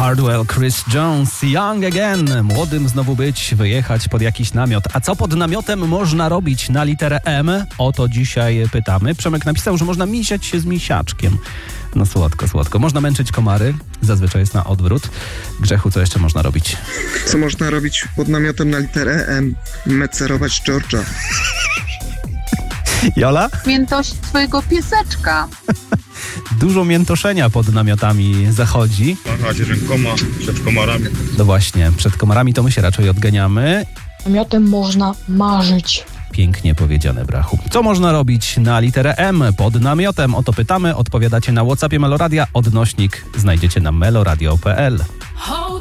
Hardwell, Chris Jones, Young Again. Młodym znowu być, wyjechać pod jakiś namiot. A co pod namiotem można robić na literę M? O to dzisiaj pytamy. Przemek napisał, że można misiać się z misiaczkiem. No słodko, słodko. Można męczyć komary. Zazwyczaj jest na odwrót. Grzechu, co jeszcze można robić? Co można robić pod namiotem na literę M? Mecerować George'a. Jola? Miętość twojego pieseczka. Dużo miętoszenia pod namiotami zachodzi. Machać rękoma przed komarami. No właśnie, przed komarami to my się raczej odganiamy. Namiotem można marzyć. Pięknie powiedziane, Brachu. Co można robić na literę M pod namiotem? O to pytamy. Odpowiadacie na WhatsAppie Meloradia. Odnośnik znajdziecie na meloradio.pl.